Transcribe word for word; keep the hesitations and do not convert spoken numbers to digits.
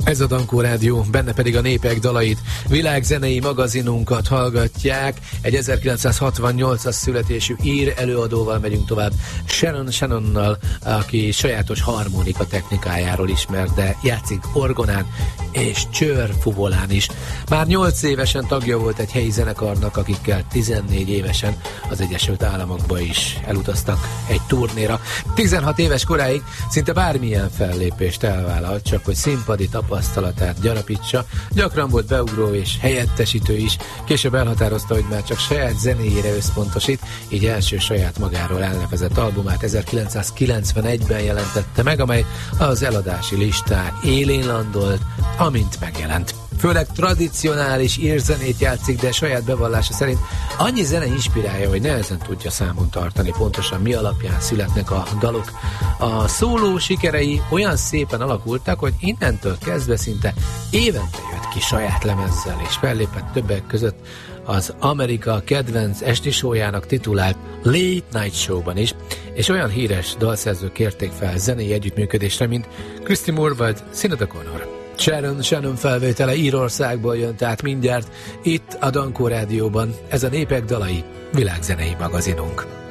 Ez a Dankó Rádió, benne pedig a népek dalait, világzenei magazinunkat hallgatják. Egy ezerkilencszázhatvannyolcas születésű ír előadóval megyünk tovább, Shannon Shannonnal, aki sajátos harmonika technikájáról ismert, de játszik orgonán és csőrfuvolán is. Már nyolc évesen tagja volt egy helyi zenekarnak, akikkel tizennégy évesen az Egyesült Államokba is elutaztak egy turnéra. tizenhat éves koráig szinte bármilyen fellépést elvállalt, csak hogy színpadi tapasztalatát gyarapítsa. Gyakran volt beugró és helyettesítő is, később elhatározta, hogy már csak saját zenéjére összpontosít, így első saját magáról elnevezett albumát ezerkilencszázkilencvenegyben jelentette meg, amely az eladási listán élén landolt, amint megjelent. Főleg tradicionális írzenét játszik, de saját bevallása szerint annyi zene inspirálja, hogy nehezen tudja számon tartani pontosan mi alapján születnek a dalok. A szóló sikerei olyan szépen alakultak, hogy innentől kezdve szinte évente jött ki saját lemezzel, és fellépett többek között az Amerika kedvenc esti show-jának titulált Late Night Show-ban is, és olyan híres dalszerzők kérték fel zenei együttműködésre, mint Christy Moore vagy Sinead O'Connor. Sharon Shannon felvétele Írországból jön tehát mindjárt itt a Dankó Rádióban. Ez a Népek dalai, világzenei magazinunk.